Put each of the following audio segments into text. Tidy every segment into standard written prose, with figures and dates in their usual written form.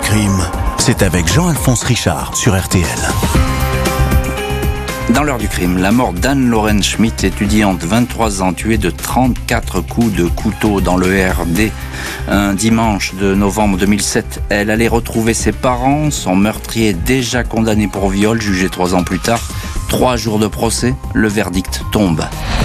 crime, c'est avec Jean-Alphonse Richard sur RTL. Dans l'heure du crime, la mort d'Anne-Lorraine Schmitt, étudiante, 23 ans, tuée de 34 coups de couteau dans le RD. Un dimanche de novembre 2007, elle allait retrouver ses parents, son meurtrier déjà condamné pour viol, jugé 3 ans plus tard. 3 jours de procès, le verdict tombe.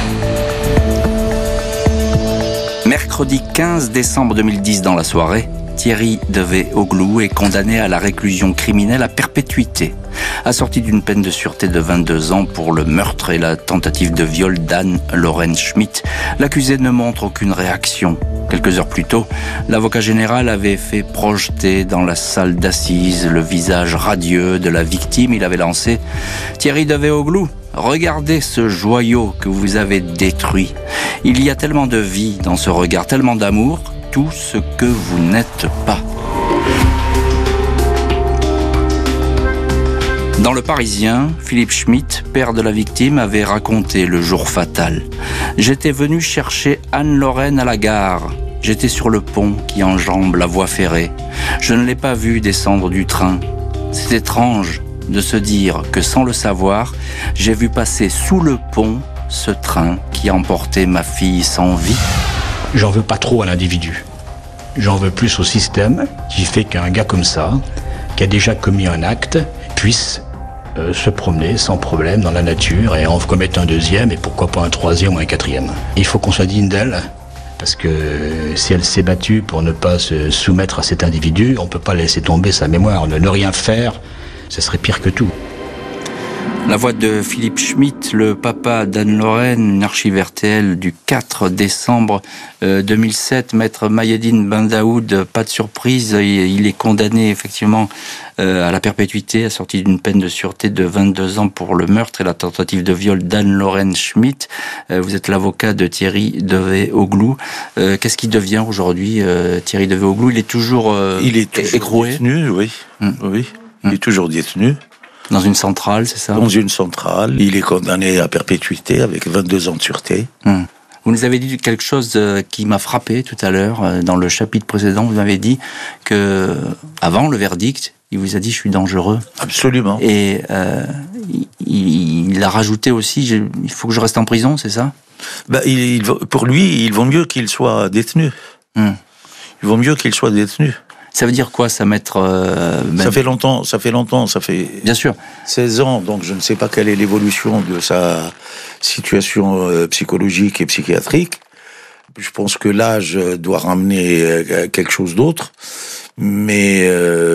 Mercredi 15 décembre 2010 dans la soirée, Thierry Devey-Oglou est condamné à la réclusion criminelle à perpétuité, assorti d'une peine de sûreté de 22 ans pour le meurtre et la tentative de viol d'Anne-Lorraine Schmitt. L'accusé ne montre aucune réaction. Quelques heures plus tôt, l'avocat général avait fait projeter dans la salle d'assises le visage radieux de la victime. Il avait lancé « Thierry Devey-Oglou, regardez ce joyau que vous avez détruit. Il y a tellement de vie dans ce regard, tellement d'amour, tout ce que vous n'êtes pas. » Dans Le Parisien, Philippe Schmitt, père de la victime, avait raconté le jour fatal. « J'étais venu chercher Anne-Lorraine à la gare. J'étais sur le pont qui enjambe la voie ferrée. Je ne l'ai pas vue descendre du train. C'est étrange de se dire que sans le savoir, j'ai vu passer sous le pont ce train qui emportait ma fille sans vie. » J'en veux pas trop à l'individu. J'en veux plus au système qui fait qu'un gars comme ça, qui a déjà commis un acte, puisse se promener sans problème dans la nature et en commettre un deuxième et pourquoi pas un troisième ou un quatrième. Il faut qu'on soit digne d'elle parce que si elle s'est battue pour ne pas se soumettre à cet individu, on peut pas laisser tomber sa mémoire. Ne rien faire, ce serait pire que tout. La voix de Philippe Schmitt, le papa d'Anne-Lorraine, une archive RTL du 4 décembre 2007. Maître Maïeddine Bendaoud, pas de surprise, il est condamné effectivement à la perpétuité, assorti d'une peine de sûreté de 22 ans pour le meurtre et la tentative de viol d'Anne-Lorraine Schmitt. Vous êtes l'avocat de Thierry Devey-Oglou. Qu'est-ce qu'il devient aujourd'hui, Thierry Devey-Oglou? Il est toujours écroué. Détenu, oui. Oui. Il est toujours détenu. Dans une centrale, c'est ça? Dans une centrale. Il est condamné à perpétuité avec 22 ans de sûreté. Vous nous avez dit quelque chose qui m'a frappé tout à l'heure. Dans le chapitre précédent, vous m'avez dit que, avant le verdict, il vous a dit « je suis dangereux ». Absolument. Et il a rajouté aussi « il faut que je reste en prison », c'est ça? Pour lui, il vaut mieux qu'il soit détenu. Il vaut mieux qu'il soit détenu. Ça veut dire quoi, ça, maître Ça fait longtemps, ça fait bien sûr 16 ans, donc je ne sais pas quelle est l'évolution de sa situation psychologique et psychiatrique. Je pense que l'âge doit ramener quelque chose d'autre, mais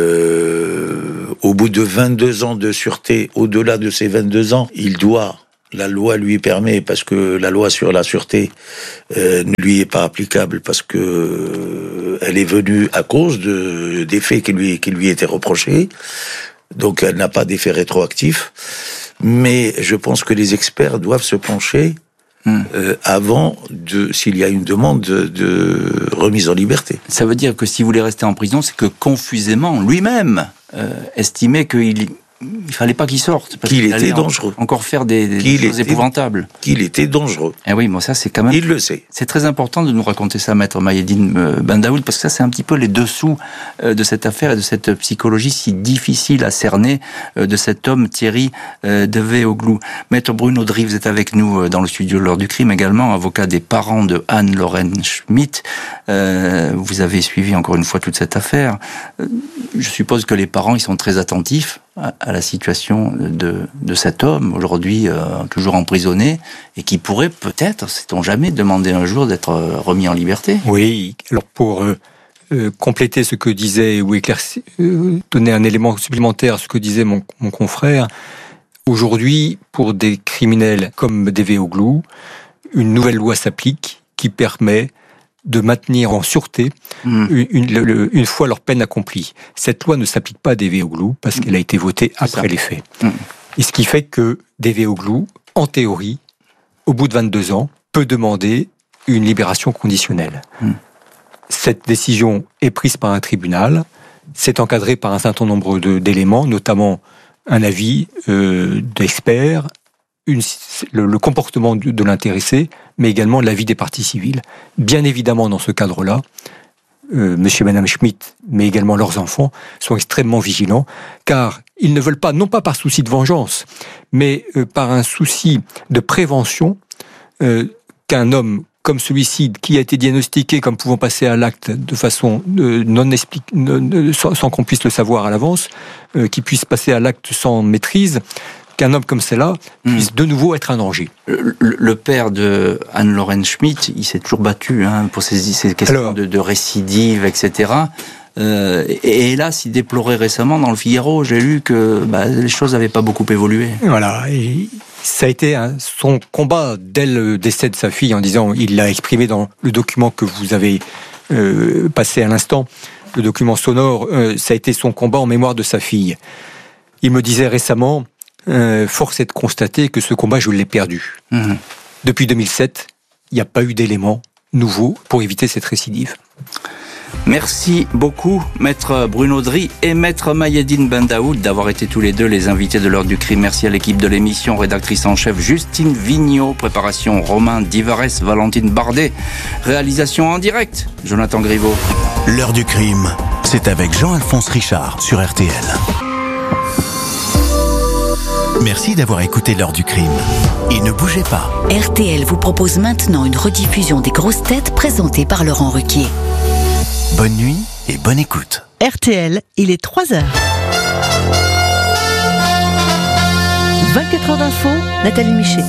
au bout de 22 ans de sûreté, au-delà de ces 22 ans, la loi lui permet, parce que la loi sur la sûreté ne lui est pas applicable, parce que elle est venue à cause des faits qui lui étaient reprochés, donc elle n'a pas d'effet rétroactif. Mais je pense que les experts doivent se pencher avant s'il y a une demande de remise en liberté. Ça veut dire que si vous voulez rester en prison, c'est que confusément, lui-même estimait qu'il fallait pas qu'il sorte, parce qu'il était dangereux. Encore faire des choses épouvantables. Qu'il était dangereux. Eh oui, moi ça c'est quand même. Il le sait. C'est très important de nous raconter ça, maître Maïeddine Bendaoud, parce que ça c'est un petit peu les dessous de cette affaire et de cette psychologie si difficile à cerner de cet homme Thierry Devey-Oglou. Maître Bruno Drey, vous êtes avec nous dans le studio de l'heure du crime également, avocat des parents de Anne-Lorraine Schmitt. Vous avez suivi encore une fois toute cette affaire. Je suppose que les parents ils sont très attentifs à la situation de cet homme, aujourd'hui toujours emprisonné, et qui pourrait peut-être, sait-on jamais, demander un jour d'être remis en liberté. Oui, alors pour compléter ce que disait, ou éclaircir, donner un élément supplémentaire à ce que disait mon confrère, aujourd'hui, pour des criminels comme Devey-Oglou, une nouvelle loi s'applique qui permet de maintenir en sûreté une fois leur peine accomplie. Cette loi ne s'applique pas à Devey-Oglou parce qu'elle a été votée après les faits. Et ce qui fait que Devey-Oglou, en théorie, au bout de 22 ans, peut demander une libération conditionnelle. Cette décision est prise par un tribunal, c'est encadré par un certain nombre d'éléments, notamment un avis d'experts, le comportement de l'intéressé, mais également l'avis des parties civiles. Bien évidemment, dans ce cadre-là, monsieur et madame Schmitt, mais également leurs enfants, sont extrêmement vigilants, car ils ne veulent pas, non pas par souci de vengeance, mais par un souci de prévention, qu'un homme comme celui-ci, qui a été diagnostiqué comme pouvant passer à l'acte de façon sans qu'on puisse le savoir à l'avance, qui puisse passer à l'acte sans maîtrise, qu'un homme comme cela puisse de nouveau être un danger. Le père de Anne-Lorraine Schmitt, il s'est toujours battu pour ces questions de récidive, etc. Et hélas, il déplorait récemment dans le Figaro, j'ai lu que les choses n'avaient pas beaucoup évolué. Voilà, et ça a été son combat dès le décès de sa fille, en disant, il l'a exprimé dans le document que vous avez passé à l'instant, le document sonore, ça a été son combat en mémoire de sa fille. Il me disait récemment, force est de constater que ce combat, je l'ai perdu. Depuis 2007, il n'y a pas eu d'éléments nouveaux pour éviter cette récidive. Merci beaucoup, maître Bruno Dry et maître Mayedine Bendaoud, d'avoir été tous les deux les invités de l'heure du crime. Merci à l'équipe de l'émission, rédactrice en chef Justine Vigneault, préparation Romain Divares, Valentine Bardet, réalisation en direct Jonathan Griveaux. L'heure du crime, c'est avec Jean-Alphonse Richard sur RTL. Merci d'avoir écouté l'heure du crime. Et ne bougez pas. RTL vous propose maintenant une rediffusion des grosses têtes présentées par Laurent Ruquier. Bonne nuit et bonne écoute. RTL, il est 3h. 24 heures d'info, Nathalie Michet.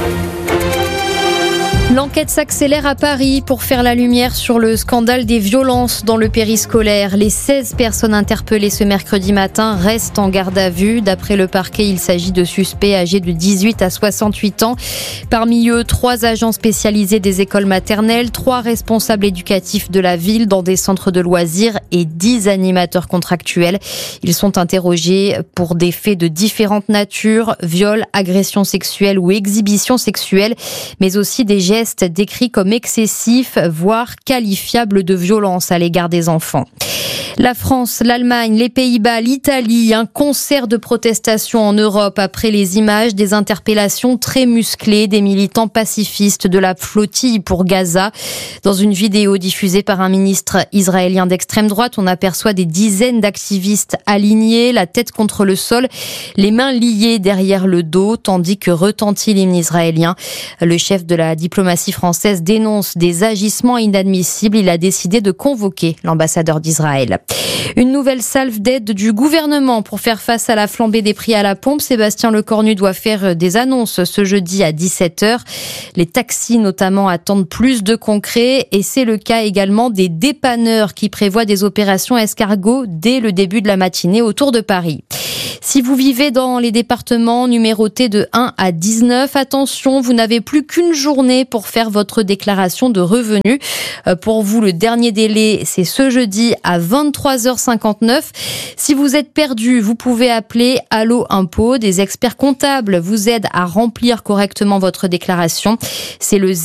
L'enquête s'accélère à Paris pour faire la lumière sur le scandale des violences dans le périscolaire. Les 16 personnes interpellées ce mercredi matin restent en garde à vue. D'après le parquet, il s'agit de suspects âgés de 18 à 68 ans. Parmi eux, 3 agents spécialisés des écoles maternelles, 3 responsables éducatifs de la ville dans des centres de loisirs et 10 animateurs contractuels. Ils sont interrogés pour des faits de différentes natures, viols, agressions sexuelles ou exhibitions sexuelles, mais aussi des gestes décrits comme excessifs, voire qualifiables de violence à l'égard des enfants. La France, l'Allemagne, les Pays-Bas, l'Italie, un concert de protestation en Europe après les images des interpellations très musclées des militants pacifistes de la flottille pour Gaza. Dans une vidéo diffusée par un ministre israélien d'extrême droite, on aperçoit des dizaines d'activistes alignés, la tête contre le sol, les mains liées derrière le dos, tandis que retentit l'hymne israélien. Le chef de la diplomatie française dénonce des agissements inadmissibles. Il a décidé de convoquer l'ambassadeur d'Israël. Une nouvelle salve d'aide du gouvernement pour faire face à la flambée des prix à la pompe. Sébastien Lecornu doit faire des annonces ce jeudi à 17h. Les taxis notamment attendent plus de concret et c'est le cas également des dépanneurs qui prévoient des opérations escargot dès le début de la matinée autour de Paris. Si vous vivez dans les départements numérotés de 1 à 19, attention, vous n'avez plus qu'une journée pour faire votre déclaration de revenus. Pour vous, le dernier délai, c'est ce jeudi à 23h59. Si vous êtes perdu, vous pouvez appeler Allo Impôt. Des experts comptables vous aident à remplir correctement votre déclaration. C'est le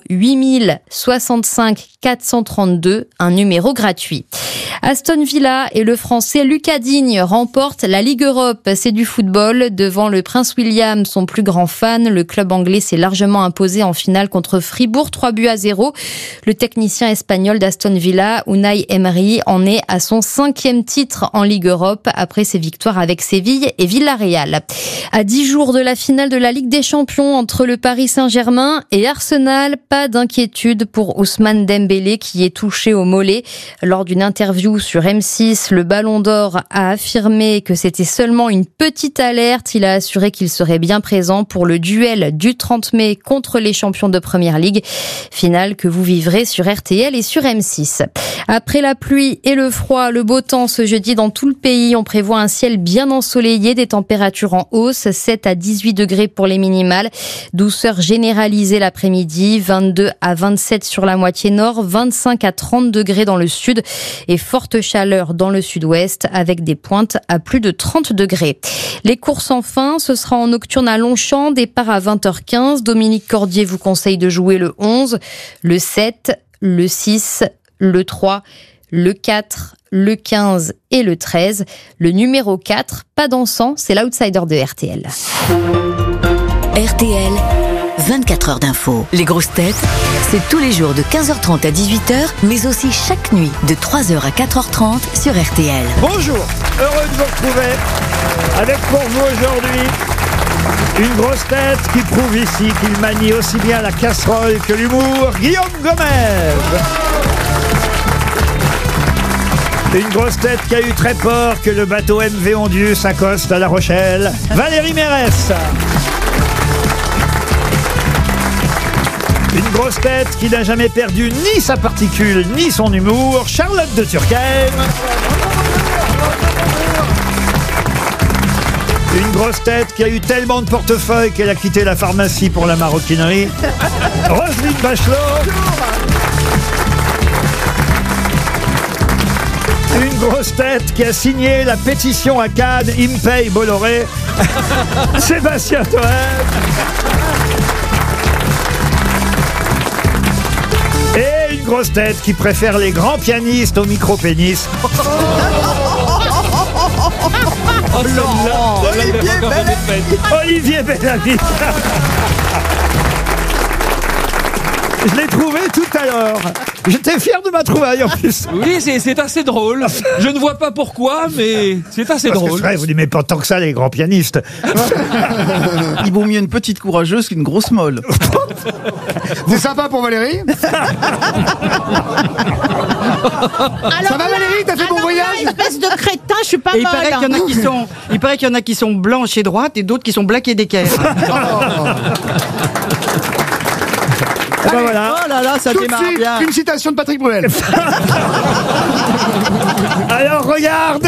08 65 432, un numéro gratuit. Aston Villa et le Français Lucas Digne remportent la Ligue Europe. C'est du football. Devant le Prince William, son plus grand fan, le club anglais s'est largement imposé en finale contre Fribourg, 3-0. Le technicien espagnol d'Aston Villa, Unai Emery, en est à son 5e titre en Ligue Europe après ses victoires avec Séville et Villarreal. À 10 jours de la finale de la Ligue des Champions entre le Paris Saint-Germain et Arsenal, pas d'inquiétude pour Ousmane Dembélé qui est touché au mollet. Lors d'une interview sur M6, le Ballon d'Or a affirmé que c'était seulement une petite alerte. Il a assuré qu'il serait bien présent pour le duel du 30 mai contre les champions de Première Ligue. Finale que vous vivrez sur RTL et sur M6. Après la pluie et le froid, le beau temps ce jeudi dans tout le pays. On prévoit un ciel bien ensoleillé, des températures en hausse, 7 à 18 degrés pour les minimales. Douceur généralisée l'après-midi, 22 à 27 sur la moitié nord, 25 à 30 degrés dans le sud et forte chaleur dans le sud-ouest avec des pointes à plus de 30 degrés. Les courses enfin, ce sera en nocturne à Longchamp, départ à 20h15. Dominique Cordier vous conseille de jouer le 11, le 7, le 6, le 3, le 4, le 15 et le 13. Le numéro 4, pas dansant, c'est l'outsider de RTL. RTL, 24 heures d'infos. Les grosses têtes, c'est tous les jours de 15h30 à 18h, mais aussi chaque nuit de 3h à 4h30 sur RTL. Bonjour, heureux de vous retrouver avec pour vous aujourd'hui une grosse tête qui prouve ici qu'il manie aussi bien la casserole que l'humour, Guillaume Gomez. Une grosse tête qui a eu très peur que le bateau MV Ondius accoste à La Rochelle, Valérie Mérès. Une grosse tête qui n'a jamais perdu ni sa particule ni son humour, Charlotte de Turckheim. Une grosse tête qui a eu tellement de portefeuilles qu'elle a quitté la pharmacie pour la maroquinerie, Roselyne Bachelot. Une grosse tête qui a signé la pétition à Cannes, Impey Bolloré, Sébastien Toen. Et une grosse tête qui préfère les grands pianistes aux micro-pénis. Olivier Bellamy. Je l'ai trouvé tout à l'heure. J'étais fier de ma trouvaille en plus. Oui, c'est assez drôle. Je ne vois pas pourquoi, mais c'est assez drôle. C'est vrai, vous n'aimez pas tant que ça les grands pianistes. Il vaut mieux une petite courageuse qu'une grosse molle. C'est sympa pour Valérie. Ça va Valérie, t'as fait bon voyage? Espèce de crétin, je suis pas Et mal. il paraît qu'il y en a qui sont blanches et droites et d'autres qui sont black et d'équerre. Ben voilà. Oh là là, ça Tout de démarre suite, bien. une citation de Patrick Bruel. Alors regarde.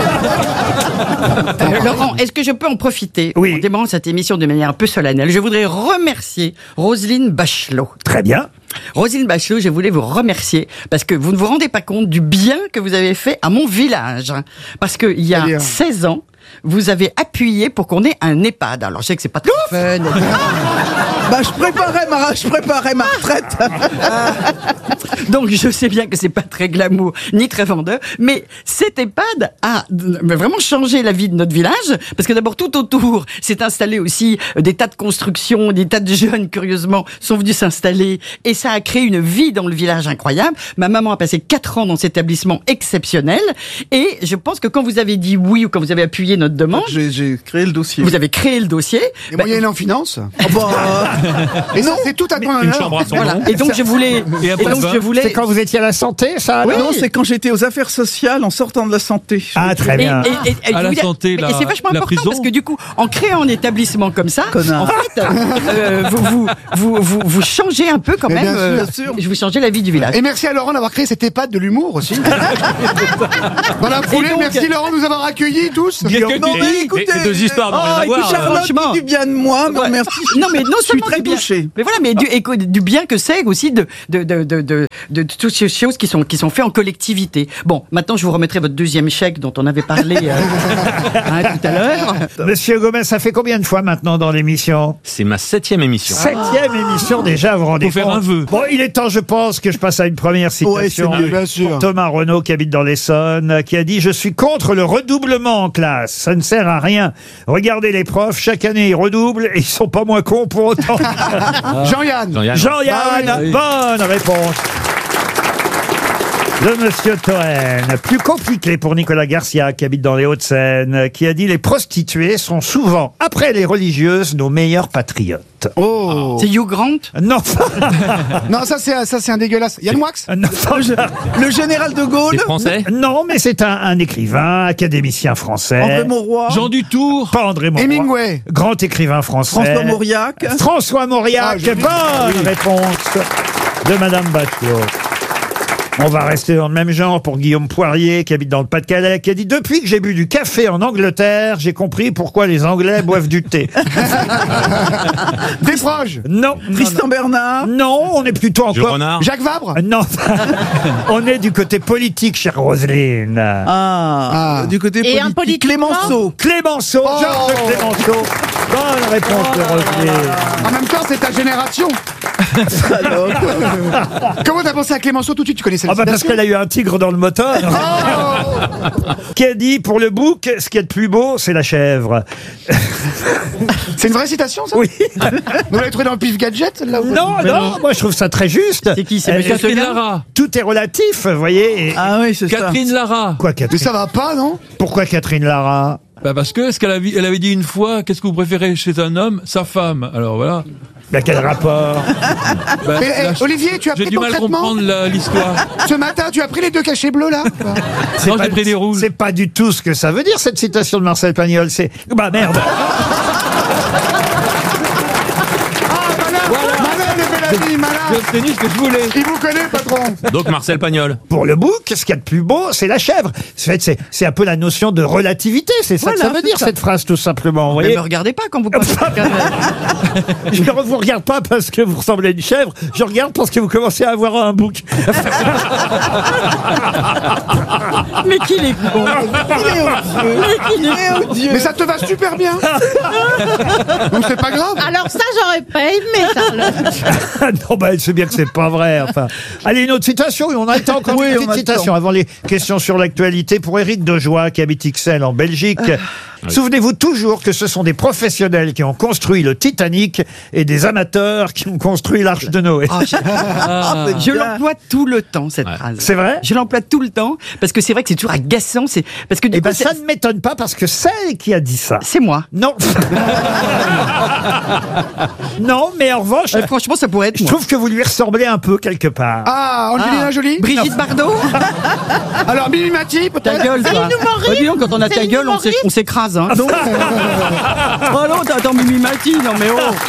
Laurent, est-ce que je peux en profiter? Oui. On démarre cette émission de manière un peu solennelle. Je voudrais remercier Roselyne Bachelot. Très bien. Roselyne Bachelot, je voulais vous remercier parce que vous ne vous rendez pas compte du bien que vous avez fait à mon village. Parce que il y a 16 ans, vous avez appuyé pour qu'on ait un EHPAD. Alors je sais que c'est pas très fun. Bah, je préparais ma retraite. Donc je sais bien que c'est pas très glamour ni très vendeur, mais cet EHPAD a vraiment changé la vie de notre village parce que d'abord tout autour s'est installé aussi des tas de constructions, des tas de jeunes curieusement sont venus s'installer et ça a créé une vie dans le village incroyable. Ma maman a passé 4 ans dans cet établissement exceptionnel et je pense que quand vous avez dit oui ou quand vous avez appuyé notre demande, J'ai créé le dossier. vous avez créé le dossier. Et moyenne en finance. Et ça, c'est tout à ton Une honneur. chambre à son Voilà. nom. Et donc je voulais. C'est quand vous étiez à la santé, ça alors? Non, c'est quand j'étais aux affaires sociales en sortant de la santé. Ah, très bien. À la santé, et c'est vachement la important prison. parce que du coup, en créant un établissement comme ça, Connard. en fait, vous changez un peu quand Mais même. bien sûr. Je vous changez la vie du village. Et merci à Laurent d'avoir créé cette EHPAD de l'humour aussi. Dans la foulée, Et donc- merci Laurent de nous avoir accueillis tous. écoutez, et 2 histoires n'ont rien à et puis voir. Charlotte franchement. dit du bien de moi, mais Ouais. merci. Non mais non Je suis seulement très du bien, touché. mais voilà, mais du bien que c'est aussi de toutes ces choses qui sont faites en collectivité. Bon, maintenant je vous remettrai votre deuxième chèque dont on avait parlé tout à l'heure. Monsieur Gomez, ça fait combien de fois maintenant dans l'émission? C'est ma 7e émission. 7e émission déjà, vous vous rendez Faut faire compte? un vœu. Bon, il est temps, je pense, que je passe à une première citation. c'est mieux, bien sûr. Pour Thomas Renaud, qui habite dans l'Essonne, qui a dit « Je suis contre le redoublement en classe. Ça ne sert à rien. Regardez les profs, chaque année ils redoublent et ils sont pas moins cons pour autant. » Jean-Yann. Jean-Yann, bonne réponse de Monsieur Toen. Plus compliqué pour Nicolas Garcia, qui habite dans les Hauts-de-Seine, qui a dit « Les prostituées sont souvent, après les religieuses, nos meilleurs patriotes. » Oh. C'est Hugh Grant. Non. Non, ça c'est un dégueulasse. Yann Moix. Non, Le général de Gaulle. C'est français. non, mais c'est un écrivain, académicien français. André Mauroy. Jean Dutour. Pas André Mauroy. Hemingway. Grand écrivain français. François Mauriac. François Mauriac. Ah, joli. Bonne réponse de Madame Bachelot. On va rester dans le même genre pour Guillaume Poirier, qui habite dans le Pas-de-Calais, qui a dit « Depuis que j'ai bu du café en Angleterre, j'ai compris pourquoi les Anglais boivent du thé. » Desproges. Non. Tristan Bernard. Non, on est plutôt Jules encore... Renard. Jacques Vabre. Non, on est du côté politique, chère Roselyne. Ah. Du côté Et un politique. politiquement Clémenceau. Clémenceau, Georges Clémenceau. Bonne réponse de Roselyne. En même temps, c'est ta génération. Comment t'as pensé à Clémenceau tout de suite? Tu connaissais Ah bah parce qu'elle a eu un tigre dans le moteur. Qui a dit, pour le bouc, ce qu'il y a de plus beau, c'est la chèvre. C'est une vraie citation, ça? Oui. Vous l'avez trouvé dans le Pif Gadget, celle-là? Non, moi je trouve ça très juste. C'est qui? C'est Elle- Monsieur Catherine Seguin Lara. Tout est relatif, vous voyez. Ah oui, c'est ça. Catherine Lara. Quoi, Mais Catherine? ça va pas, non? Pourquoi Catherine Lara? Bah parce que elle avait dit une fois, qu'est-ce que vous préférez chez un homme? Sa femme. Alors voilà. Bah, quel rapport? Bah, Mais, là, Olivier, tu as j'ai pris du ton mal à traitement? comprendre l'histoire. Ce matin, tu as pris les 2 cachets bleus, là? Non, j'ai pris des rouges. C'est pas du tout ce que ça veut dire, cette citation de Marcel Pagnol. C'est... Bah merde. J'ai obtenu ce que je voulais. Il vous connaît, patron. Donc Marcel Pagnol. Pour le bouc, ce qu'il y a de plus beau, c'est la chèvre. C'est un peu la notion de relativité. C'est ça que ça Voilà, veut c'est dire, ça. cette phrase, tout simplement. Vous Ne voyez. me regardez pas quand vous pensez. Je ne vous regarde pas parce que vous ressemblez à une chèvre. Je regarde parce que vous commencez à avoir un bouc. Mais qu'il est con. Mais ça te va super bien. Donc c'est pas grave. Alors ça, j'aurais pas aimé, Charlotte. Non, bah, elle sait bien que c'est pas vrai. Enfin, allez, une autre citation. On a le temps encore Oui, une on a petite le citation temps. avant les questions sur l'actualité pour Éric Dejoie qui habite Ixelles en Belgique. Souvenez-vous toujours que ce sont des professionnels qui ont construit le Titanic et des amateurs qui ont construit l'Arche de Noé. Je l'emploie tout le temps, cette phrase. C'est vrai? Je l'emploie tout le temps parce que c'est vrai que c'est toujours agaçant. C'est parce que du Eh coup, ben, ça ne m'étonne pas parce que celle qui a dit ça. c'est moi. Non. Non, mais en revanche, Franchement, ça pourrait être je moi. trouve que vous lui ressemblez un peu quelque part. Ah, Angelina Jolie? Brigitte Bardot. Alors, Mimi Mati, Ta peut-être? gueule, toi. Dis donc, quand on a ta gueule, on s'écrase. Hein. Oh non, attends, Mimi Mati, non mais oh.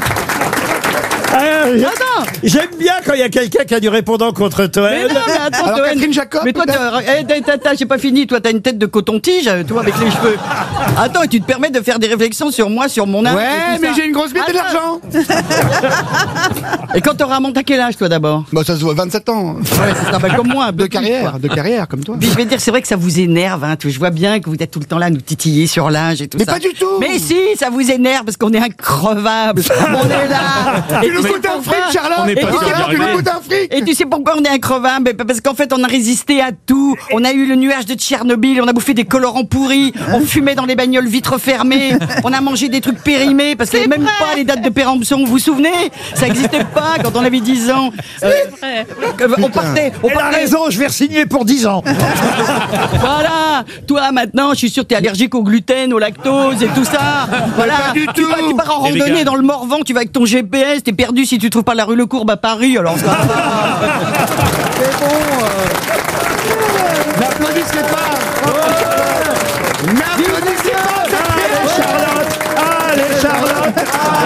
Attends. J'aime bien quand il y a quelqu'un qui a du répondant contre Mais Toen. non, mais attends, Alors, Toen. Catherine Jacob, Mais toi, j'ai pas fini. Toi, t'as une tête de coton-tige, toi, avec les cheveux. Attends, et tu te permets de faire des réflexions sur moi, sur mon âge. Ouais, et tout mais ça. j'ai une grosse bite et de l'argent. Et quand t'auras monté à quel âge, toi, d'abord? Bah, ça se voit 27 ans. Ouais, c'est ça, bah, comme moi, un peu De plus, carrière, quoi. de carrière, comme toi. Puis je vais te dire, c'est vrai que ça vous énerve, hein. Je vois bien que vous êtes tout le temps là à nous titiller sur l'âge et tout Mais ça. pas du tout. Mais si, ça vous énerve parce qu'on est increvables. On est là. Tu nous coûtes un fric, Charlotte. On n'est pas Et sûr tu d'y sais Tu nous arriver. coûtes un fric. Et tu sais pourquoi on est increvable? Parce qu'en fait, on a résisté à tout. On a eu le nuage de Tchernobyl, on a bouffé des colorants pourris, on fumait dans les bagnoles vitres fermées, on a mangé des trucs périmés parce qu'il n'y avait même pas les dates de péremption. Vous vous souvenez? Ça n'existait pas quand on avait 10 ans. On partait. Elle a raison, je vais re-signer pour 10 ans. Voilà. Toi, maintenant, je suis sûr que t'es allergique au gluten, au lactose et tout ça. Voilà. pas du Tu tout. pars en Et randonnée vegan. dans le Morvan, tu vas avec ton GPS, t'es perdu si tu trouves pas la rue Le Courbe à Paris, alors ça va. C'est bon. N'applaudissez pas. N'applaudissez pas. Charlotte, allez Charlotte,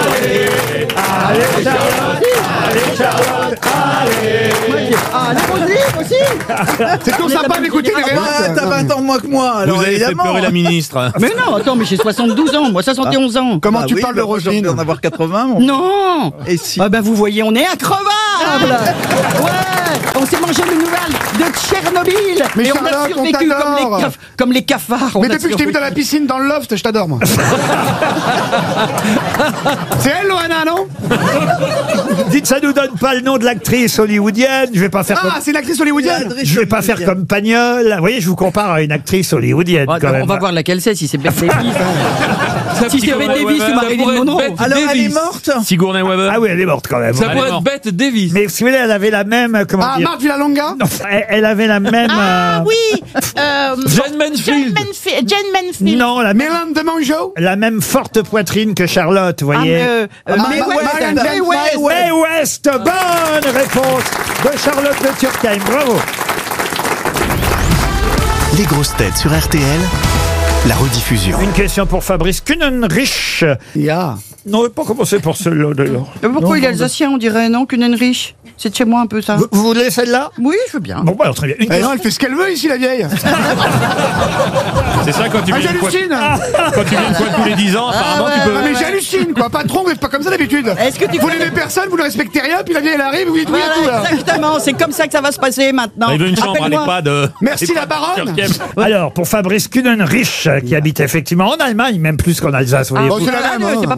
allez Charlotte, allez Charlotte, allez. Ah, les musiques aussi. C'est toujours sympa d'écouter les Ah, réponses. t'as 20 ans de moins que moi, alors Vous avez fait évidemment. pleurer la ministre. Mais non, attends, mais j'ai 72 ans, moi 71 ans. Comment Ah tu oui, parles de bah, moi, Roselyne? Je vais en avoir 80, mon. Non. Et si. Ah bah vous voyez, on est increvable. Ouais. On s'est mangé le nouvel de Tchernobyl. Mais et on a Charlotte, on survécu t'adore. comme les cafards. on Mais a depuis que je t'ai vu survécu. dans la piscine, dans le loft, je t'adore, moi. C'est elle, Loana, non? Dites, ça nous donne pas le nom de l'actrice hollywoodienne. Je vais pas faire Ah, comme... c'est une actrice hollywoodienne. Je vais pas faire comme Pagnol. Vous voyez, je vous compare à une actrice hollywoodienne. Ah, quand même. on va voir laquelle c'est, si c'est Bette Davis. Si c'est Bette Davis ou Marilyn Monroe. Alors, elle est morte. Sigourney Weaver. Ah oui, elle est morte quand même. Ça Elle pourrait est être morte. Bette Davis. Mais si vous voulez, elle avait la même. Comment Ah, dire Marc Villalonga. Non, elle avait la même. Ah oui. Jane Mansfield. Jane Mansfield. Non, la même. Mélan de Mangeau. La même forte poitrine que Charlotte, vous Ah, voyez. Mae West. Mae West. Mae West, bonne réponse de Charlotte de Turckheim. Bravo. Les grosses têtes sur RTL, la rediffusion. Une question pour Fabrice Kunenrich. Ya. Non, on va pas commencer pour celui-là d'ailleurs. Pourquoi il est alsacien, on dirait, non? Kunenrich. C'est de chez moi un peu ça. Vous voulez celle-là? Oui, je veux bien. Bon, bah, alors, très bien. Une Eh question. non, elle fait ce qu'elle veut ici, la vieille. C'est ça quand tu Ah, viens une fois, j'hallucine. quand tu viens une fois tous les 10 ans, apparemment ouais, tu peux. Ah, mais j'hallucine, quoi. Patron, vous êtes pas comme ça d'habitude. Est-ce que tu Vous connais- n'aimez personne, vous ne respectez rien, puis la vieille elle arrive, vous dites oui à tout Voilà, là. exactement, c'est comme ça que ça va se passer maintenant. Il veut une chambre à Appelle-moi. l'EHPAD. Merci, la baronne. Alors, pour Fabrice Kunenrich, qui habite effectivement en Allemagne, même plus qu'en Alsace, Ah, voyez-vous. Bon, c'est la même, c'est hein. pas pareil.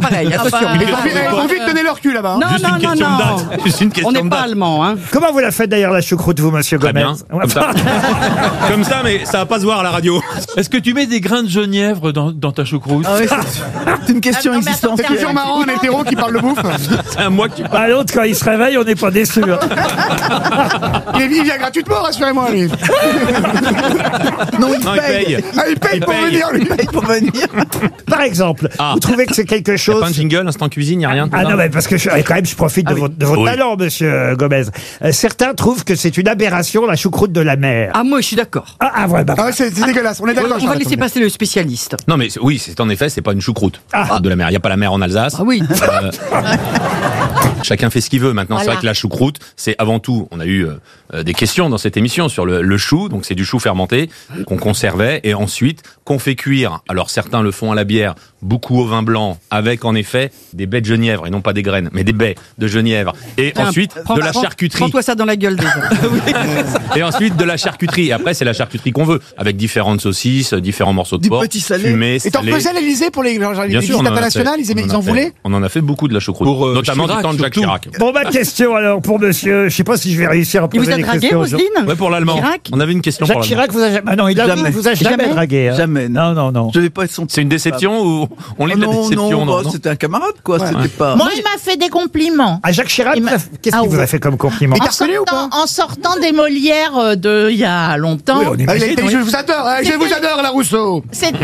attention. Ils vont vite donner leur cul là-bas. Non, Juste non, une question non, de non. date. Juste une question On n'est de pas date. allemand, hein. Comment vous la faites d'ailleurs la choucroute, vous, monsieur Très Gomez? bien. Comme ça. Comme ça, mais ça va pas se voir à la radio. Est-ce que tu mets des grains de genièvre dans ta choucroute? Ah ouais, c'est une question Ah, non, mais attends, existentielle. C'est toujours marrant un hétéro qui parle de bouffe. C'est à moi que tu Bah, l'autre, quand il se réveille, on n'est pas déçu. Il vient gratuitement, rassurez-moi, lui. Non, il Non, il paye. paye. Ah, il paye Il pour paye. venir, lui. Il paye pour venir. Par exemple, Ah. vous trouvez que c'est quelque Y'a chose... pas un jingle, instant cuisine, y a rien. Ah non, mais parce que quand même, je profite de votre Oui. talent, monsieur Gomez. Certains trouvent que c'est une aberration, la choucroute de la mer. Ah, moi, je suis d'accord. Ah, ouais, bah, Ah ouais, c'est dégueulasse, on est d'accord. On va Charlotte, laisser passer le spécialiste. Non, mais oui, c'est en effet, c'est pas une choucroute de la mer. Il y a pas la mer en Alsace. Ah oui. Chacun fait ce qu'il veut. Maintenant, c'est Voilà. vrai que la choucroute, c'est avant tout, on a eu des questions dans cette émission sur le chou. Donc, c'est du chou fermenté qu'on conservait et ensuite qu'on fait cuire. Alors, certains le font à la bière, beaucoup au vin blanc, avec en effet des baies de genièvre et non pas des graines, mais des baies de genièvre. Et Tiens, ensuite, de la charcuterie. Prends-toi ça dans la gueule, déjà. Et ensuite, de la charcuterie. Et après, c'est la charcuterie qu'on veut, avec différentes saucisses, différents morceaux de Du porc, petit salé. fumés, Et t'en salés. faisais à l'Elysée pour les Bien visites sûr, on en a internationales, fait. ils On en a fait. voulaient? On en a fait beaucoup de la choucroute. Pour, Notamment Chirac, du temps de Jacques surtout. Chirac. Bon, ma question alors pour monsieur, je sais pas si je vais réussir à Il poser vous a les dragué, questions. Roselyne Ouais, pour l'allemand. Chirac On avait une question Jacques pour l'allemand. Chirac vous a jamais... Ah non, il Jamais. vous a jamais Jamais. dragué. Hein. Jamais. Non. Je vais pas être son. C'est une déception ou on lit Ah de la non, déception non, bah, c'était un camarade, quoi. C'était pas. Moi, il m'a fait des compliments. Ah, Jacques Chirac, Il m'a- qu'est-ce Ah, qu'il vous ouais. a fait comme compliment? Il t'a reconnu ou pas? En sortant des Molières de il y a longtemps. Oui, on Ah, il a imagine, été, oui. je vous adore, hein, je vous adore, la Rousseau. C'était.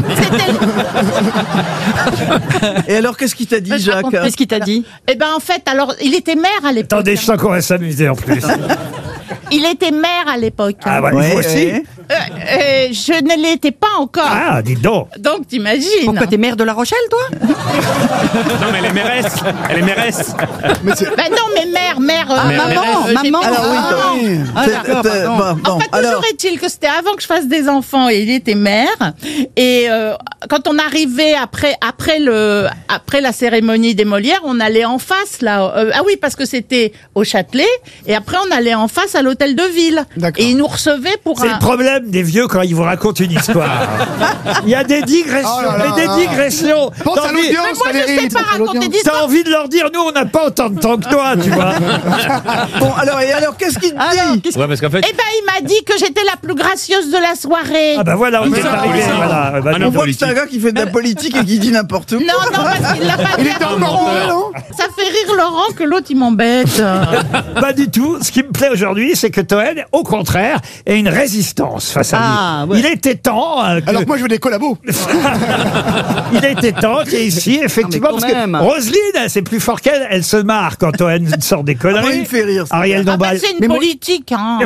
Et alors, qu'est-ce qu'il t'a dit, Je Jacques? raconte- Qu'est-ce qu'il t'a dit? Eh ben en fait, alors il était maire à l'époque. Attendez, je sens qu'on va s'amuser en plus. Il était maire à l'époque. Ah, ouais, Ouais, vous aussi ouais. Je ne l'étais pas encore. Ah, dites donc. Donc t'imagines. Pourquoi t'es maire de La Rochelle, toi? Non, mais elle est mairesse. Elle est mairesse. Ben non, mais mère. Maman. Alors, oui, Ah, c'est- d'accord, c'est- pardon. bon, En fait, alors, toujours est-il que c'était avant que je fasse des enfants et il était maire. Et quand on arrivait après la cérémonie des Molières, on allait en face là. Ah oui, parce que c'était au Châtelet. Et après, on allait en face à l'hôtel de ville. D'accord. Et ils nous recevaient pour C'est le problème des vieux quand ils vous racontent une histoire. Il y a des digressions, Oh là là. mais des digressions. Pense T'as à envie- l'audience, Mais moi, je Valérie, sais pas pense à raconter l'audience. d'histoires. T'as envie de leur dire, nous, on n'a pas autant de temps que toi, tu vois. bon, alors, qu'est-ce qu'il te dit? Ouais, parce qu'en fait. Eh ben, il m'a dit que j'étais la plus gracieuse de la soirée. Ah bah voilà, on est arrivé. Voilà. Bah, Ah non, On voit que politique. c'est un gars qui fait de la politique et qui dit n'importe quoi. Non, parce qu'il l'a pas Il dit. était à encore Laurent. bourré, non? Ça fait rire Laurent que l'autre il m'embête. Pas du tout. Ce qui me plaît aujourd'hui, c'est que Toen, au contraire, est une résistance face à Ah, lui. ouais. Il était temps que... Alors que moi, je veux des collabos. Il était temps qu'il y ait ici, effectivement, Non, mais parce quand que même. Roselyne, c'est plus fort qu'elle, elle se marre quand Toen sort des Ah, moi, il conneries. me fait rire. ça. Ariel Ah bah, Dombal. c'est une Mais moi- politique, hein.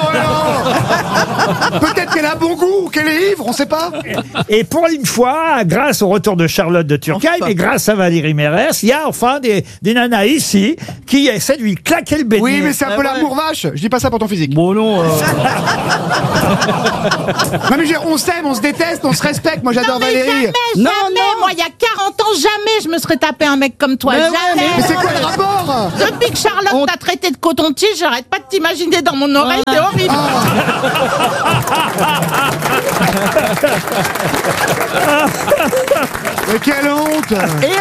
Peut-être qu'elle a bon goût ou qu'elle est ivre, on sait pas. Et pour une fois, grâce au retour de Charlotte de Turckheim Enfin. et grâce à Valérie Mérès, il y a enfin des nanas ici qui essaient de lui claquer le béni. Oui, mais c'est un peu l'amour vache. Je dis pas ça pour ton physique. Bon, non. Non, mais je veux dire, on s'aime, on se déteste, on se respecte. Moi, j'adore Non, mais Valérie. jamais. Non, Moi, il y a 40 ans, jamais je me serais tapé un mec comme toi. Mais ouais, jamais. Mais c'est quoi le rapport? Depuis que Charlotte t'a traité de coton-tige, j'arrête pas de t'imaginer dans mon oreille, c'est horrible. Mais quelle honte! Et